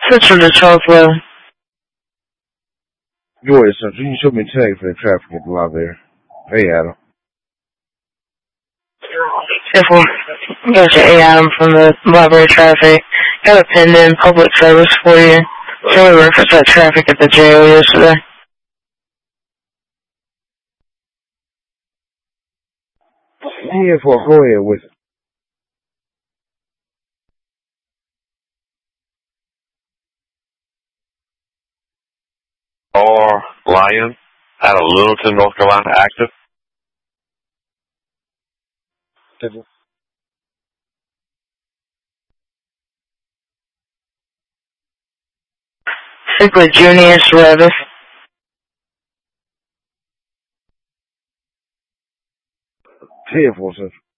Central to 12th Row. Go ahead, Central. You can show me a tag for the traffic at the library. Hey, Adam. Gotcha, hey Adam from the library traffic. Got a pinned in public service for you. Can we reference that traffic at the jail yesterday? Yeah, go ahead with it. R. Lyon out of Littleton, North Carolina, active. Simply Junius Revis. Here for Central.